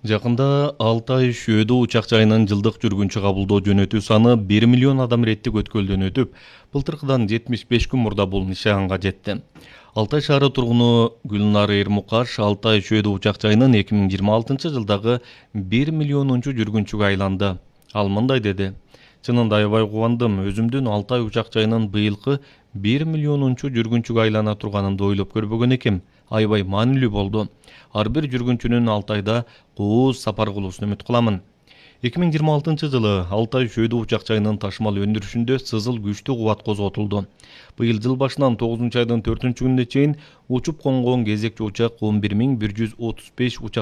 Жакында Алтай Шөөдө учак жайынын жылдык жүргүнчү кабылдоо жөнөтүү саны 1 миллион адам иреттик өткөлдөн өтүп, былтыркыдан 75 күн мурда бул нишанга жетти. Алтай шаары тургуну Гүлнар Эрмукаш Алтай Шөөдө учак жайынын 2026-жылдагы 1 миллионунчу жүргүнчүгө айланды. Ал мындай деди: "Чынында аябай кубандым. Өзүмдүн Алтай учак жайынын быйылкы 1 миллионунчу жүргүнчүгө айлана турганымды ойлоп көрбөгөн экем. Аябай маанилүү болду. Ар бир жүргүнчүнүн Алтайда кооз сапар кылуусун үмүт кыламын." 2026-жылы Алтай Шөөдө учак жайынын ташымал өндүрүшүндө сызыл күчтүү кубат козготулду. Быйыл жыл башынан 9 айдын 4-күнүнө чейин учуп конгон кезекчи учак 11.135 учак